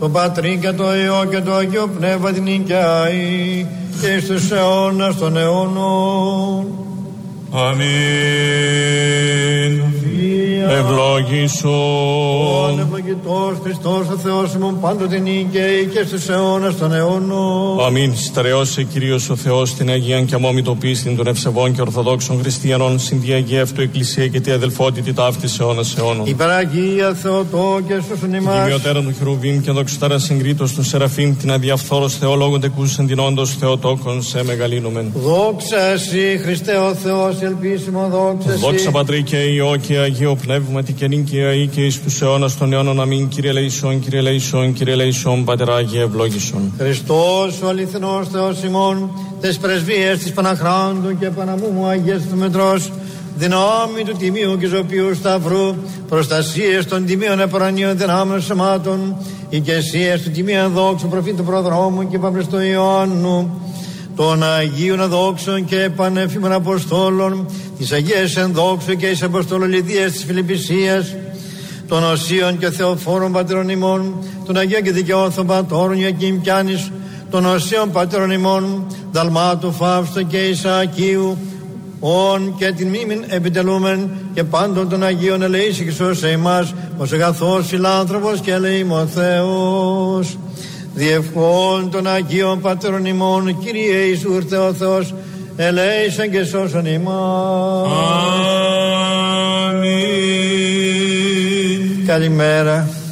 το Πατρί και το Υιό και το Αγίο Πνεύμα την οικιαή και εις τους αιώνας των αιώνων. Αμήν. Ευλόγησον. Ευλογητός Χριστός ο Θεός ημών πάντοτε νικαίοι και στους αιώνας των αιώνων. Αμήν. Στερεώσε Κύριος ο Θεός την Αγίαν και αμόμητο πίστην των ευσεβών και ορθοδόξων χριστιανών, συν τη Αγία Αυτού Εκκλησία και τη αδελφότητα ταύτης αιώνας αιώνων. Υπεραγία Θεοτό και σώσον ημάς. Τιμιωτέρα του Χερουβίμ και δοξωτάρα συγκρίτως του Σεραφείμ, την αδιαφθόρος Θεολόγων τεκούς εντυνόντος Θεοτόκον σε μεγαλύνομεν. Δόξα εσύ Χριστέ ο Θεός ελπίσιμο, δόξα εσύ. Δόξα Πατρί και Υιό και Αγίο Πνεύματι και νίκαια ή και εις τους αιώνας των αιώνων. Αμήν. Κύριε Λέησον, Κύριε Λέησον, Κύριε Λέησον, Πατερά Άγιε ευλόγησον. Χριστός ο αληθινός Θεός ημών, τες πρεσβείες της Παναχράντου και Παναμούμου Αγίας του Μετρός, δυνάμει του Τιμίου και Ζωπίου Σταυρού, προστασίες των Τιμίων Επορανίων δυνάμεων σωμάτων, οικεσίες του Τιμίου Δόξου Προφήτου Προδρόμου και Παπλεστού Ιωάννου, των Αγίων Δόξων και Πανεφήμων Αποστόλων, της Αγίας Ενδόξου και της Αποστόλου Λιδίας της Φιλιππισίας, των Οσίων και Θεοφόρων Πατέρων ημών, των Αγίων και Δικαιώθων Πατώρων Ιακήμ Πιάνης, των Οσίων Πατέρων ημών, Δαλμάτου Φαύστο και Ισαακίου, ον και την μήμην επιτελούμεν και πάντων των Αγίων ελεήσει και σώσε ημάς, ως αγαθός φιλάνθρωπος και ελεήμων Θεός. Διευχών των Αγίων Πατέρων ημών, Κύριε Ιησού ο Θεός, ελέησεν και σώσον ημάς. Αμήν. Καλημέρα.